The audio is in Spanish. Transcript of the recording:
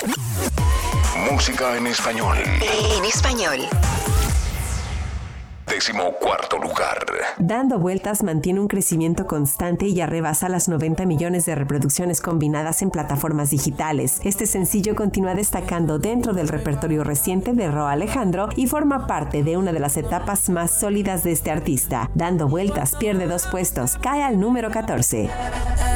Música en español. En español. 14º lugar. Dando Vueltas mantiene un crecimiento constante y ya rebasa las 90 millones de reproducciones combinadas en plataformas digitales. Este sencillo continúa destacando dentro del repertorio reciente de Rauw Alejandro y forma parte de una de las etapas más sólidas de este artista. Dando Vueltas pierde 2 puestos, cae al número 14.